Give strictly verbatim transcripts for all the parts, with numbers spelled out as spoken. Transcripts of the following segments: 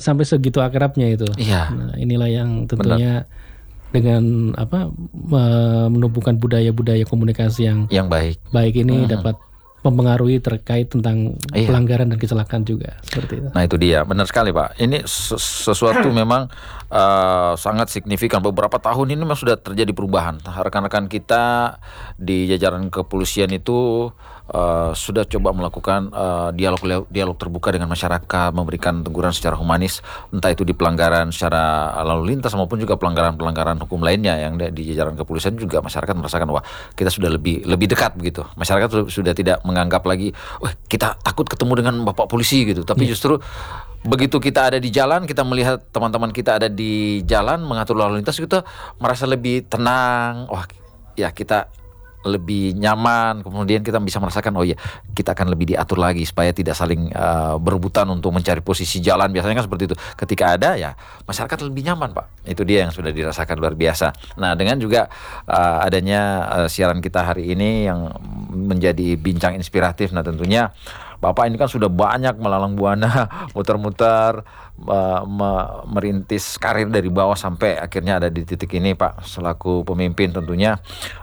sampai segitu akrabnya itu. Iya. Nah, inilah yang tentunya benar. Dengan apa menumbuhkan budaya-budaya komunikasi yang yang baik, baik ini mm-hmm. dapat mempengaruhi terkait tentang iya. pelanggaran dan kecelakaan juga seperti itu. Nah itu dia, benar sekali Pak. Ini sesuatu memang uh, sangat signifikan. Beberapa tahun ini memang sudah terjadi perubahan. Rekan-rekan kita di jajaran kepolisian itu uh, sudah coba melakukan uh, dialog dialog terbuka dengan masyarakat, memberikan teguran secara humanis, entah itu di pelanggaran secara lalu lintas maupun juga pelanggaran-pelanggaran hukum lainnya yang di jajaran kepolisian juga masyarakat merasakan wah kita sudah lebih lebih dekat begitu. Masyarakat sudah tidak menganggap lagi, wah kita takut ketemu dengan Bapak polisi gitu. Tapi yeah. justru begitu kita ada di jalan, kita melihat teman-teman kita ada di jalan mengatur lalu lintas, kita merasa lebih tenang. Wah ya kita lebih nyaman. Kemudian kita bisa merasakan oh ya kita akan lebih diatur lagi supaya tidak saling uh, berebutan untuk mencari posisi jalan. Biasanya kan seperti itu. Ketika ada ya masyarakat lebih nyaman Pak. Itu dia yang sudah dirasakan luar biasa. Nah dengan juga uh, adanya uh, siaran kita hari ini yang menjadi bincang inspiratif. Nah tentunya Bapak ini kan sudah banyak melalang buana, muter-muter, uh, me- merintis karir dari bawah sampai akhirnya ada di titik ini Pak. Selaku pemimpin tentunya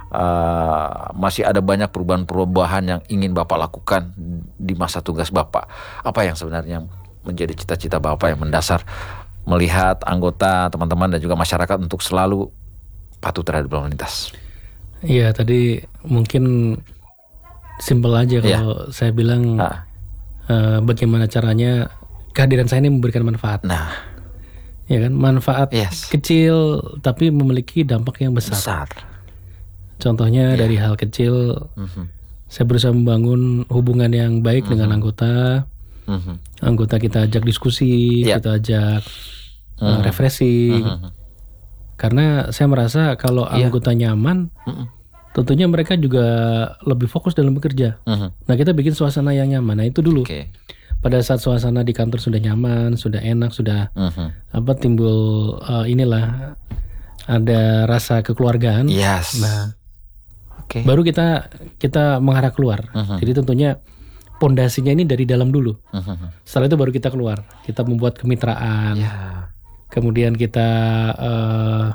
uh, masih ada banyak perubahan-perubahan yang ingin Bapak lakukan di masa tugas Bapak. Apa yang sebenarnya menjadi cita-cita Bapak yang mendasar melihat anggota, teman-teman dan juga masyarakat untuk selalu patuh terhadap lalu lintas? Iya tadi mungkin simpel aja kalau ya. Saya bilang uh, bagaimana caranya kehadiran saya ini memberikan manfaat. Nah, ya kan manfaat yes. kecil tapi memiliki dampak yang besar. Besar. Contohnya yeah. dari hal kecil, mm-hmm. saya berusaha membangun hubungan yang baik mm-hmm. dengan anggota. Mm-hmm. Anggota kita ajak diskusi, yeah. kita ajak mm-hmm. uh, refreshing. Mm-hmm. Karena saya merasa kalau yeah. anggota nyaman. Mm-hmm. Tentunya mereka juga lebih fokus dalam bekerja. Uh-huh. Nah kita bikin suasana yang nyaman. Nah itu dulu. Okay. Pada saat suasana di kantor sudah nyaman, sudah enak, sudah uh-huh. apa timbul uh, inilah ada rasa kekeluargaan. Yes. Nah, okay. baru kita kita mengarah keluar. Uh-huh. Jadi tentunya pondasinya ini dari dalam dulu. Uh-huh. Setelah itu baru kita keluar. Kita membuat kemitraan. Yeah. Kemudian kita uh,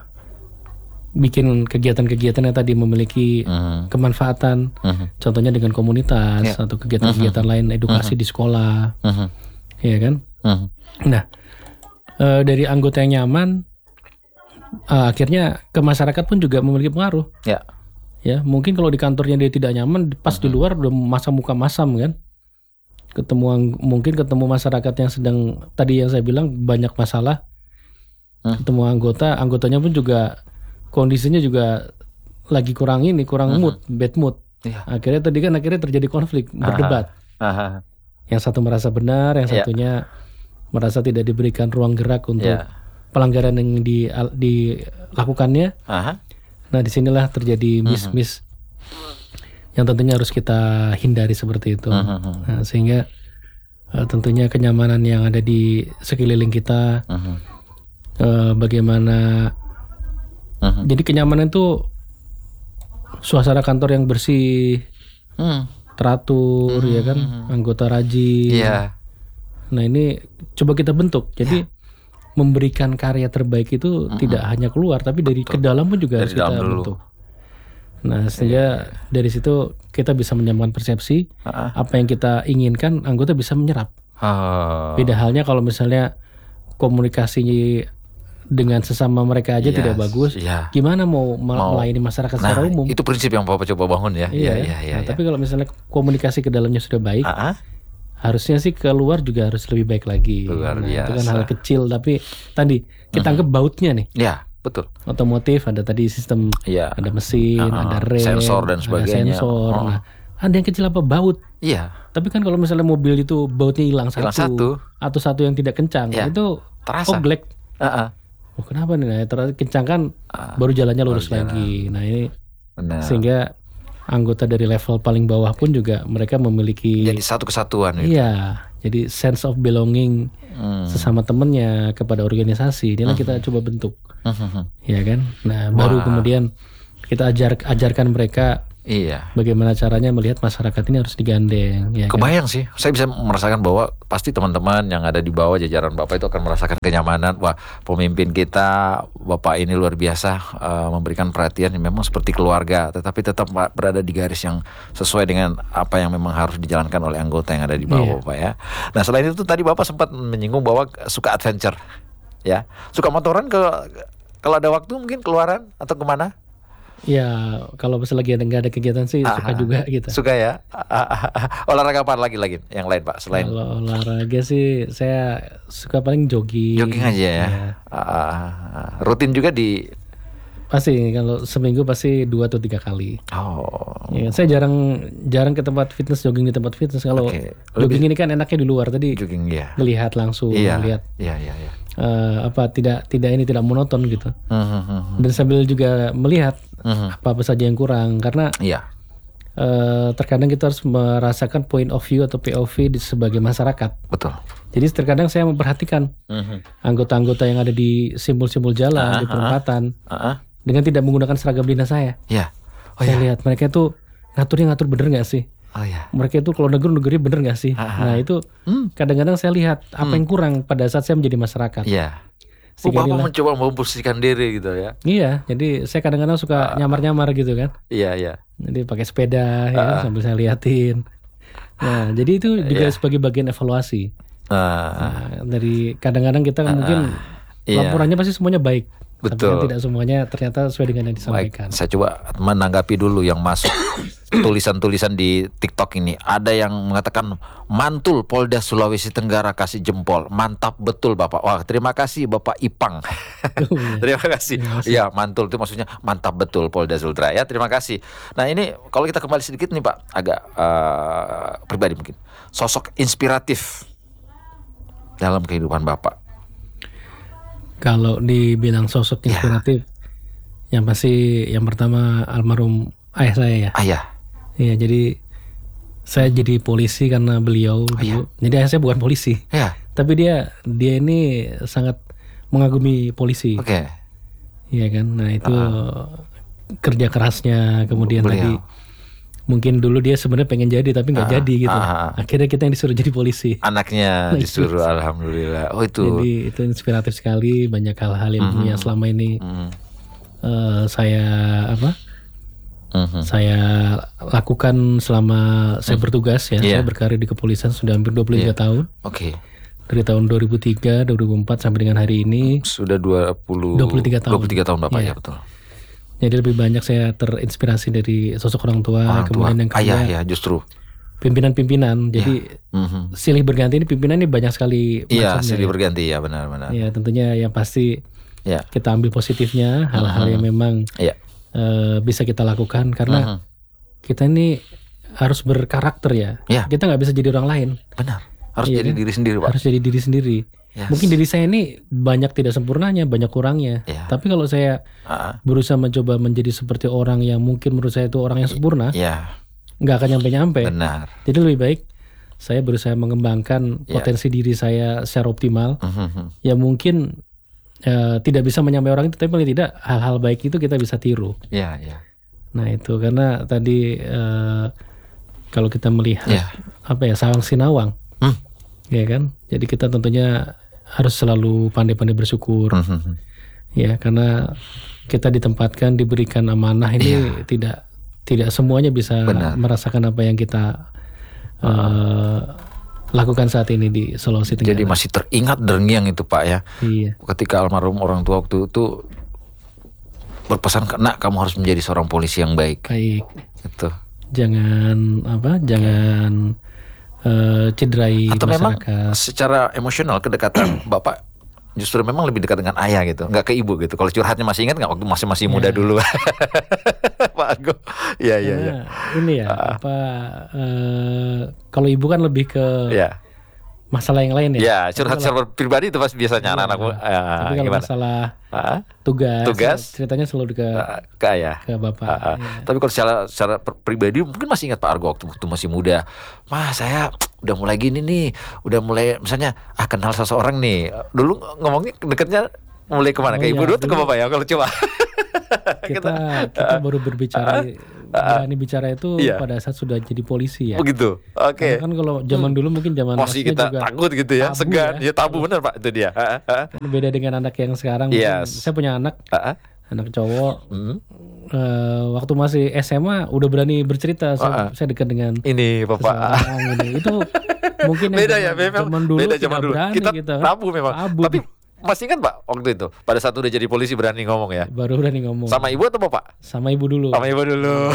bikin kegiatan-kegiatan yang tadi memiliki uh-huh. kemanfaatan, uh-huh. contohnya dengan komunitas yeah. atau kegiatan-kegiatan uh-huh. lain edukasi uh-huh. di sekolah, uh-huh. ya kan? Uh-huh. Nah, e, dari anggota yang nyaman, e, akhirnya ke masyarakat pun juga memiliki pengaruh. Yeah. Ya, mungkin kalau di kantornya dia tidak nyaman, pas uh-huh. di luar udah masa muka masam kan? Ketemu mungkin ketemu masyarakat yang sedang tadi yang saya bilang banyak masalah, uh-huh. ketemu anggota, anggotanya pun juga kondisinya juga lagi kurang ini, kurang uh-huh. mood, bad mood. Yeah. Akhirnya tadi kan akhirnya terjadi konflik, uh-huh. berdebat. Uh-huh. Yang satu merasa benar, yang yeah. satunya merasa tidak diberikan ruang gerak untuk yeah. pelanggaran yang di, dilakukannya. Uh-huh. Nah disinilah terjadi miss-miss uh-huh. yang tentunya harus kita hindari seperti itu. Uh-huh. Nah, sehingga uh, tentunya kenyamanan yang ada di sekeliling kita, uh-huh. uh, bagaimana Uh-huh. jadi kenyamanan itu suasana kantor yang bersih, hmm. teratur, hmm. ya kan, anggota rajin. Yeah. Nah ini coba kita bentuk. Jadi yeah. memberikan karya terbaik itu uh-huh. tidak hanya keluar, tapi dari Betul. ke dalam pun juga dari harus kita dulu. bentuk. Nah sehingga yeah. dari situ kita bisa menyamakan persepsi uh-huh. apa yang kita inginkan, anggota bisa menyerap. Uh. Beda halnya kalau misalnya komunikasi dengan sesama mereka aja yes, tidak bagus, yeah. gimana mau, mau melayani masyarakat nah, secara umum? Itu prinsip yang Bapak coba bangun ya. Iya, iya, iya, nah, iya. Tapi kalau misalnya komunikasi ke dalamnya sudah baik, uh-huh. harusnya sih keluar juga harus lebih baik lagi. Luar nah, biasa. Itu kan hal kecil, tapi tadi kita uh-huh. anggap bautnya nih. Iya, betul. Otomotif ada tadi sistem, yeah. ada mesin, uh-huh. ada rem, sensor dan sebagainya. Ada sensor. Uh-huh. Nah, ada yang kecil apa baut? Iya. Tapi kan kalau misalnya mobil itu bautnya hilang satu, satu, atau satu yang tidak kencang, yeah. itu terasa. oglek. Uh-uh. Oh, kenapa nih? Nah, terus kencang kan uh, baru jalannya lurus baru lagi. Jalan. Nah ini Benar. Sehingga anggota dari level paling bawah pun juga mereka memiliki jadi satu kesatuan. Gitu. Iya, jadi sense of belonging hmm. sesama temennya kepada organisasi. Inilah hmm. kita coba bentuk, hmm. ya kan? Nah Wah. baru kemudian kita ajar ajarkan mereka Iya. Bagaimana caranya melihat masyarakat ini harus digandeng. Ya, Kebayang kan? sih, saya bisa merasakan bahwa pasti teman-teman yang ada di bawah jajaran Bapak itu akan merasakan kenyamanan. Wah, pemimpin kita, Bapak ini luar biasa uh, memberikan perhatian yang memang seperti keluarga, tetapi tetap berada di garis yang sesuai dengan apa yang memang harus dijalankan oleh anggota yang ada di bawah, iya. Bapak ya. Nah, selain itu tadi Bapak sempat menyinggung bahwa suka adventure, ya, suka motoran ke kalau ada waktu mungkin keluaran atau kemana? Ya, kalau pas lagi ada nggak ada kegiatan sih ah, suka juga gitu. Suka ya. Olahraga apa lagi lagi yang lain Pak selain? Kalau olahraga sih saya suka paling jogging. Jogging aja ya. ya. Ah, rutin juga di. Pasti kalau seminggu pasti dua atau tiga kali. Oh. Ya, saya jarang jarang ke tempat fitness, jogging di tempat fitness. Kalau okay. jogging ini kan enaknya di luar tadi. Jogging ya. Melihat langsung, iya. melihat. Iya iya iya. Uh, apa tidak tidak ini tidak monoton gitu. Uh-huh. Dan sambil juga melihat uh-huh. apa-apa saja yang kurang karena yeah. uh, terkadang kita harus merasakan point of view atau P O V di sebagai masyarakat. Betul. Jadi terkadang saya memperhatikan uh-huh. anggota-anggota yang ada di simbol-simbol jalan uh-huh. di perempatan uh-huh. dengan tidak menggunakan seragam dinas saya. Yeah. Oh, saya yeah. lihat mereka itu ngaturnya ngatur bener nggak sih? Oh ya. Mereka itu kalau negur-negurnya bener gak sih? Aha. Nah itu hmm. kadang-kadang saya lihat apa hmm. yang kurang pada saat saya menjadi masyarakat. Iya. Oh, Bapak mencoba memposisikan diri gitu ya? Iya. Jadi saya kadang-kadang suka uh. nyamar-nyamar gitu kan. Iya iya. Jadi pakai sepeda uh. ya sambil saya liatin. Nah jadi itu juga yeah. sebagai bagian evaluasi. Uh. Nah, dari kadang-kadang kita kan uh. mungkin yeah. laporannya pasti semuanya baik. Betul. Tapi kan tidak semuanya ternyata sesuai dengan yang disampaikan. Baik, saya coba menanggapi dulu yang masuk tulisan-tulisan di TikTok ini. Ada yang mengatakan mantul Polda Sulawesi Tenggara kasih jempol. Mantap betul Bapak. Wah, terima kasih Bapak Ipang. Oh, ya. Terima kasih. Iya, mantul itu maksudnya mantap betul Polda Sultra ya. Terima kasih. Nah, ini kalau kita kembali sedikit nih Pak, agak uh, pribadi mungkin. Sosok inspiratif dalam kehidupan Bapak. Kalau dibilang sosok inspiratif, ya. yang pasti yang pertama almarhum ayah saya ya. Ayah. Iya, jadi saya jadi polisi karena beliau dulu. Jadi ayah saya bukan polisi. Ya. Tapi dia dia ini sangat mengagumi polisi. Oke. Okay. Iya kan. Nah itu uh-huh. kerja kerasnya, kemudian beliau. Tadi mungkin dulu dia sebenarnya pengen jadi tapi nggak uh, jadi gitu. Uh, Akhirnya kita yang disuruh jadi polisi. Anaknya disuruh, alhamdulillah. Oh itu. Jadi itu inspiratif sekali. Banyak hal-hal yang uh-huh. yang selama ini uh-huh. uh, saya apa? Uh-huh. Saya lakukan selama saya uh-huh. bertugas ya. Yeah. Saya berkarir di kepolisian sudah hampir dua puluh tiga yeah. tahun. Oke. Okay. Dari tahun dua ribu tiga, dua ribu empat sampai dengan hari ini. Sudah dua puluh, dua puluh tiga tahun. dua puluh tiga tahun Bapak yeah. ya betul. Jadi lebih banyak saya terinspirasi dari sosok orang tua, orang kemudian tua. yang kedua ayah ya justru pimpinan-pimpinan. Jadi ya. mm-hmm. silih berganti ini pimpinan ini banyak sekali. Iya silih ya. berganti ya benar-benar. Ya tentunya yang pasti ya. kita ambil positifnya, hal-hal mm-hmm. yang memang ya. uh, bisa kita lakukan karena mm-hmm. kita ini harus berkarakter ya. ya. Kita nggak bisa jadi orang lain. Benar. Harus ya, jadi kan? diri sendiri Pak. Harus jadi diri sendiri. Yes. Mungkin diri saya ini banyak tidak sempurnanya, banyak kurangnya. Yeah. Tapi kalau saya uh-huh. berusaha mencoba menjadi seperti orang yang mungkin menurut saya itu orang yang sempurna, yeah. nggak akan nyampe-nyampe. Benar. Jadi lebih baik saya berusaha mengembangkan yeah. potensi diri saya secara optimal. Uh-huh. Ya mungkin uh, tidak bisa menyamai orang itu, tapi paling tidak hal-hal baik itu kita bisa tiru. Iya, yeah, iya. Yeah. Nah itu karena tadi uh, kalau kita melihat yeah. apa ya sawang sinawang. Hmm. Ya kan, jadi kita tentunya harus selalu pandai-pandai bersyukur, mm-hmm. ya karena kita ditempatkan diberikan amanah ini yeah. tidak tidak semuanya bisa Benar. merasakan apa yang kita uh, uh, lakukan saat ini di Sulawesi Tenggara. Jadi masih teringat derngiang itu Pak ya, iya. ketika almarhum orang tua waktu itu berpesan, nak kamu harus menjadi seorang polisi yang baik. Baik. Itu. Jangan apa, jangan Uh, cederai atau masyarakat. Memang secara emosional kedekatan Bapak justru memang lebih dekat dengan ayah gitu, nggak ke ibu gitu. Kalau curhatnya masih ingat nggak waktu masih masih muda ya. Dulu Pak Ago? Ya ya ya. Ini ya uh. apa? Uh, kalau ibu kan lebih ke ya. masalah yang lain ya. Ya curhat secara pribadi itu pasti biasanya ya, anak-anakku. Ya. Uh, Tapi kalau gimana? masalah uh, tugas, tugas, ceritanya selalu ke uh, ke ayah, ke bapak. Uh, uh. Ya. Tapi kalau secara secara pribadi mungkin masih ingat Pak Argo waktu, waktu masih muda. Mas saya udah mulai gini nih, udah mulai misalnya ah kenal seseorang nih. Dulu ngomongnya dekatnya mulai kemana? Oh, ke ibu ya, dulu atau ke bapak ya? Kalau coba. kita kita baru berbicara berani bicara itu Iya. pada saat sudah jadi polisi ya. Begitu. Oke. Karena kan kalau zaman dulu mungkin zaman Masih masnya kita juga takut gitu ya, tabu segan. ya. Ya tabu bener Pak, itu dia. Ha, ha. Kan beda dengan anak yang sekarang. Yes. Mungkin saya punya anak, Ha, ha. anak cowok. Hmm. eh, waktu masih S M A udah berani bercerita. Saya, Ah, ah. saya dekat dengan Ini Bapak. seseorang ini. Itu mungkin yang Beda ya, zaman, memang zaman dulu beda tidak zaman dulu. berani Kita gitu. tabu memang. Tabu. Tapi masih ingat Pak waktu itu pada saat udah jadi polisi berani ngomong ya? Baru berani ngomong. Sama ibu atau bapak? Sama ibu dulu. Sama ibu dulu.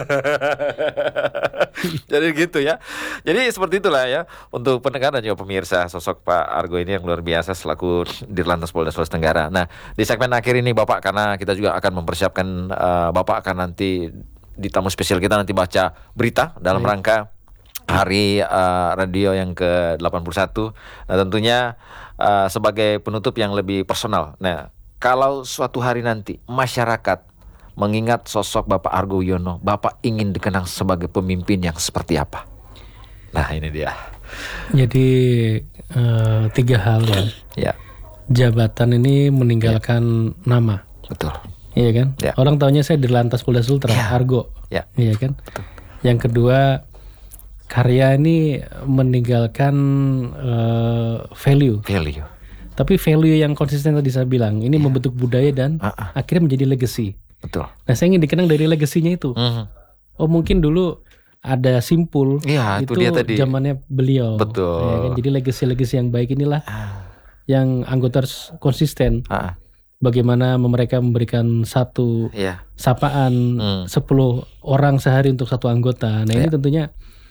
Jadi gitu ya. Jadi seperti itulah ya untuk pendengar dan juga pemirsa, sosok Pak Argo ini yang luar biasa selaku Dirlantas Polda Sulawesi Tenggara. Nah, di segmen akhir ini Bapak, karena kita juga akan mempersiapkan uh, Bapak akan nanti di tamu spesial kita nanti baca berita dalam Baik. rangka Hari uh, Radio yang ke delapan puluh satu. Nah, tentunya uh, sebagai penutup yang lebih personal. Nah, kalau suatu hari nanti masyarakat mengingat sosok Bapak Argo Wiono, Bapak ingin dikenang sebagai pemimpin yang seperti apa? Nah, ini dia. Jadi eh, tiga hal ya. Ya, Jabatan ini meninggalkan nama, betul. iya kan? Ya. Orang taunya saya Dirlantas Polda Sultra, Ya. Argo, Ya, iya kan? Yang kedua, karya ini meninggalkan eh, value. value. Tapi value yang konsisten tadi saya bilang, ini membentuk budaya dan Ah, ah. akhirnya menjadi legacy. Betul. Nah, saya ingin dikenang dari legasinya itu. Mhm. Oh, mungkin dulu ada Simpul, Iya, itu dia tadi. zamannya beliau. Betul. Ya kan? Jadi legasi-legasi yang baik inilah Ah, yang anggota harus konsisten. ah, Bagaimana mereka memberikan satu iya. sapaan Hmm. sepuluh orang sehari untuk satu anggota. Nah, ini Ya. tentunya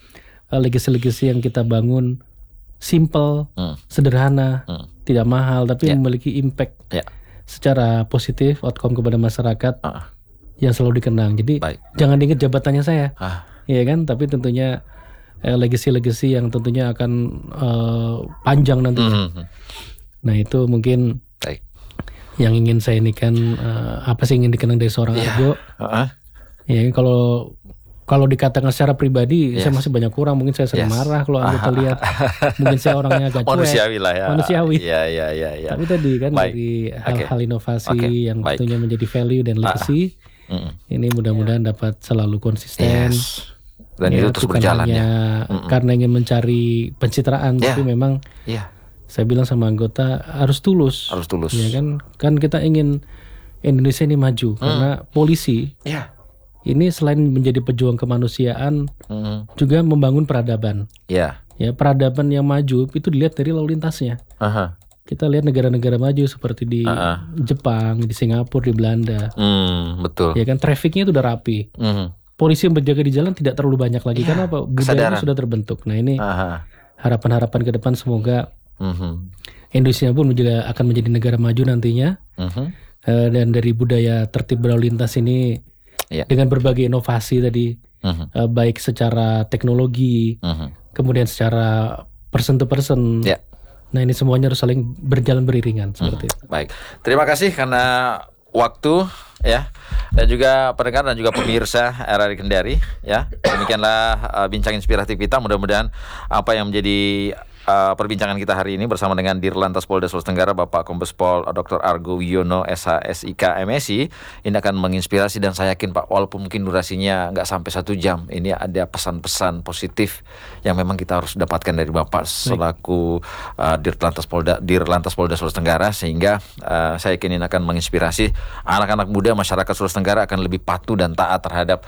eh, legasi-legasi yang kita bangun simple, Hmm. sederhana, Hmm. tidak mahal, tapi Ya. memiliki impact Ya. secara positif, outcome kepada masyarakat Ah, yang selalu dikenang. Jadi baik. jangan diingat jabatannya saya, Ah, ya kan? Tapi tentunya eh, legacy-legacy yang tentunya akan eh, panjang nantinya. mhm. Nah, itu mungkin Baik. yang ingin saya ini kan eh, apa sih yang ingin dikenang dari seorang Iya. Argo? Ah, ah. Ya, kalau kalau dikatakan secara pribadi Yes. saya masih banyak kurang. Mungkin saya sering Yes. marah kalau anggota lihat. Mungkin saya orangnya agak cuek. Manusiawi lah ya. Manusiawi. Iya, iya, iya, iya. Tapi tadi kan Baik. dari hal-hal inovasi Oke. yang Baik. tentunya menjadi value dan legacy, Mm-mm. ini mudah-mudahan dapat selalu konsisten. Yes. Dan Ya, itu terus bukan berjalan hanya ya. Mm-mm. karena ingin mencari pencitraan, Ya. tapi memang Iya, saya bilang sama anggota harus tulus. harus tulus. Ya kan, kan kita ingin Indonesia ini maju karena polisi Iya. ini selain menjadi pejuang kemanusiaan Mm-mm. juga membangun peradaban. Iya. Ya, peradaban yang maju itu dilihat dari lalu lintasnya. Aha. Kita lihat negara-negara maju seperti di Ah, ah. Jepang, di Singapura, di Belanda. Hmm, betul. Ya kan, trafficnya itu udah rapi. Mhm. Polisi yang berjaga di jalan tidak terlalu banyak lagi Iya, karena apa? Budayanya kesadaran. sudah terbentuk. Nah, ini Aha. harapan-harapan ke depan semoga Mhm. Indonesia pun juga akan menjadi negara maju nantinya. Mhm. Eh, dan dari budaya tertib berlalu lintas ini Iya. dengan berbagai inovasi tadi, Mhm. eh, baik secara teknologi, Mhm. kemudian secara person to person. Ya. Nah, ini semuanya harus saling berjalan beriringan seperti itu. Baik, terima kasih karena waktu ya, dan juga pendengar dan juga pemirsa R R I Kendari ya. Demikianlah uh, bincang inspiratif kita. Mudah-mudahan apa yang menjadi uh, perbincangan kita hari ini bersama dengan Dirlantas Polda Sulawesi Tenggara Bapak Kombes Pol Doktor Argo Wiono S H S I K M Si ini akan menginspirasi, dan saya yakin Pak, walaupun mungkin durasinya nggak sampai satu jam, ini ada pesan-pesan positif yang memang kita harus dapatkan dari Bapak selaku uh, Dirlantas Polda Dirlantas Polda Sulawesi Tenggara, sehingga uh, saya yakin ini akan menginspirasi anak-anak muda masyarakat Sulawesi Tenggara akan lebih patuh dan taat terhadap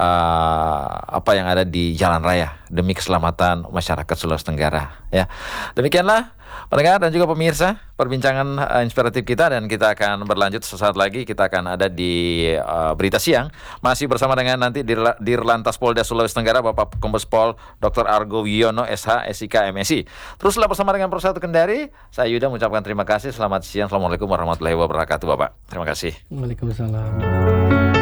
uh, apa yang ada di jalan raya demi keselamatan masyarakat Sulawesi Tenggara ya. Demikianlah pendengar dan juga pemirsa perbincangan uh, inspiratif kita, dan kita akan berlanjut sesaat lagi. Kita akan ada di uh, berita siang masih bersama dengan nanti Dirla- Dirlantas Polda Sulawesi Tenggara Bapak Kombes Pol Doktor Argo Wiono S H S I K M Si. Teruslah bersama dengan Persatu Kendari. Saya Yuda mengucapkan terima kasih. Selamat siang. Assalamualaikum warahmatullahi wabarakatuh Bapak. Terima kasih. Waalaikumsalam.